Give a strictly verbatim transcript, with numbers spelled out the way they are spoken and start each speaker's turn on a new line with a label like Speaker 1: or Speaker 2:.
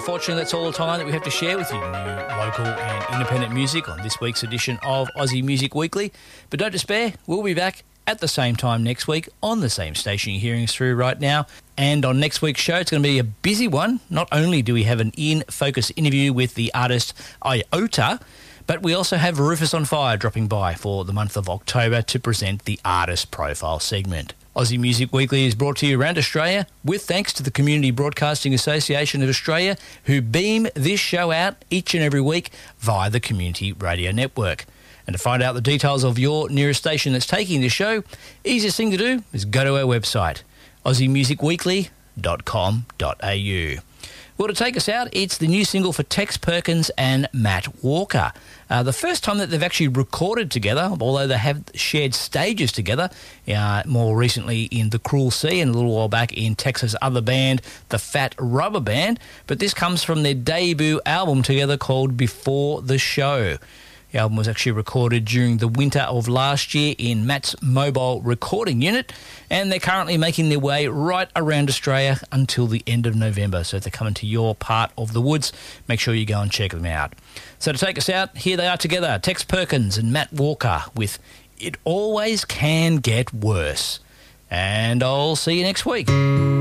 Speaker 1: unfortunately, that's all the time that we have to share with you, new local and independent music on this week's edition of Aussie Music Weekly. But don't despair, we'll be back at the same time next week on the same station you're hearing us through right now. And on next week's show, it's going to be a busy one. Not only do we have an in-focus interview with the artist Iota, but we also have Rufus on Fire dropping by for the month of October to present the Artist Profile segment. Aussie Music Weekly is brought to you around Australia with thanks to the Community Broadcasting Association of Australia, who beam this show out each and every week via the Community Radio Network. And to find out the details of your nearest station that's taking this show, easiest thing to do is go to our website, aussie music weekly dot com dot a u. Well, to take us out, it's the new single for Tex Perkins and Matt Walker. Uh, the first time that they've actually recorded together, although they have shared stages together, uh, more recently in The Cruel Sea and a little while back in Texas' other band, the Fat Rubber Band. But this comes from their debut album together called Before the Show. The album was actually recorded during the winter of last year in Matt's mobile recording unit, and they're currently making their way right around Australia until the end of November. So if they're coming to your part of the woods, make sure you go and check them out. So to take us out, here they are together, Tex Perkins and Matt Walker with It Always Can Get Worse. And I'll see you next week.